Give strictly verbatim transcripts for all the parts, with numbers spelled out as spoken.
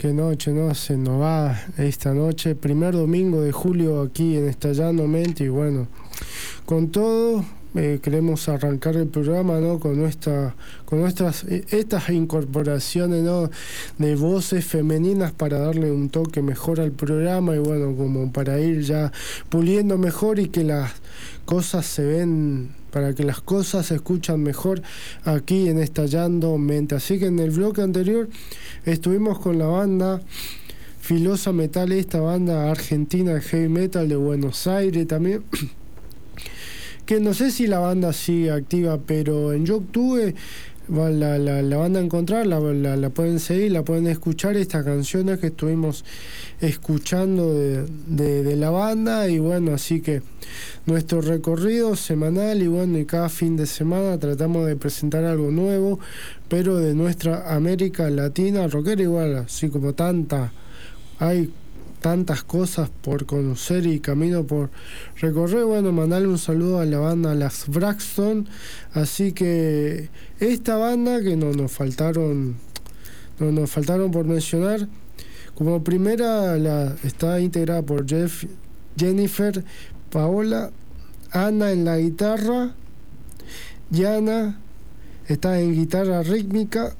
Qué noche, ¿no? Se nos va esta noche, primer domingo de julio aquí en Estallando Mente, y bueno, con todo eh, queremos arrancar el programa, ¿no? Con nuestra, con nuestras eh, estas incorporaciones, ¿no? De voces femeninas para darle un toque mejor al programa y bueno, como para ir ya puliendo mejor y que las cosas se ven, para que las cosas se escuchan mejor aquí en Estallando Mente. Así que en el bloque anterior estuvimos con la banda Filosa Metal, esta banda argentina de heavy metal de Buenos Aires también, que no sé si la banda sigue activa, pero en YouTube la, la, la van a encontrar, la, la, la pueden seguir, la pueden escuchar, estas canciones que estuvimos escuchando de, de, de la banda. Y bueno, así que nuestro recorrido semanal y bueno, y cada fin de semana tratamos de presentar algo nuevo, pero de nuestra América Latina rockera, igual, así como tanta, hay tantas cosas por conocer y camino por recorrer. Bueno, mandarle un saludo a la banda Las Braxton. Así que esta banda que no nos faltaron, no nos faltaron por mencionar, como primera la, está integrada por Jeff, Jennifer, Paola, Ana en la guitarra, Yana está en guitarra rítmica,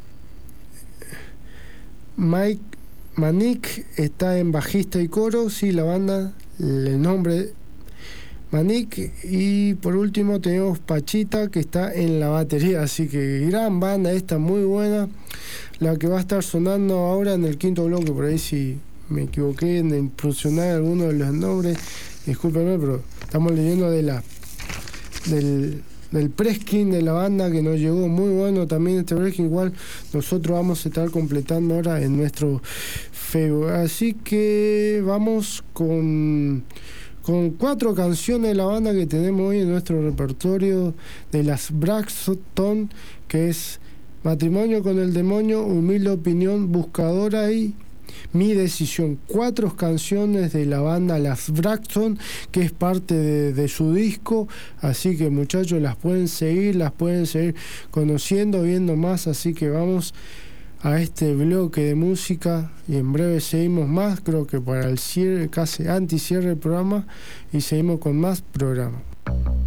Mike Manik está en bajista y coro, sí, la banda, el nombre Manik. Y por último tenemos Pachita, que está en la batería. Así que gran banda esta, muy buena, la que va a estar sonando ahora en el quinto bloque. Por ahí si me equivoqué en pronunciar alguno de los nombres, discúlpenme, pero estamos leyendo de la del del preskin de la banda que nos llegó, muy bueno también este preskin. Igual nosotros vamos a estar completando ahora en nuestro Facebook. Así que vamos con con cuatro canciones de la banda que tenemos hoy en nuestro repertorio de Las Braxton, que es Matrimonio con el Demonio, Humilde Opinión, Buscadora y Mi Decisión. Cuatro canciones de la banda Las Braxton, que es parte de, de su disco. Así que muchachos, las pueden seguir, las pueden seguir conociendo, viendo más. Así que vamos a este bloque de música y en breve seguimos más, creo que para el cierre, casi anti cierre del programa, y seguimos con más programa.